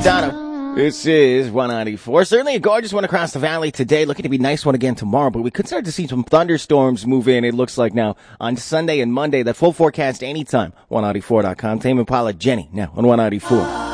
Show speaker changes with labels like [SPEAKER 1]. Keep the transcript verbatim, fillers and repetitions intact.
[SPEAKER 1] Napolitano. This is one ninety-four. Certainly a gorgeous one across the valley today. Looking to be a nice one again tomorrow, but we could start to see some thunderstorms move in, it looks like now, on Sunday and Monday. That full forecast anytime. one ninety-four dot com. Tame Impala, Jenny, now on one ninety-four.